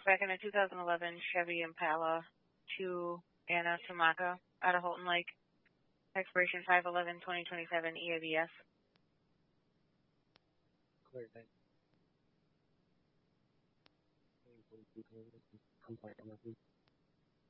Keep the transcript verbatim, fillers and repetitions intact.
back in a two thousand eleven Chevy Impala to Anna Tamaka out of Holton Lake. Expiration five eleven twenty twenty-seven E A B S. Clear that. Complaint number, please.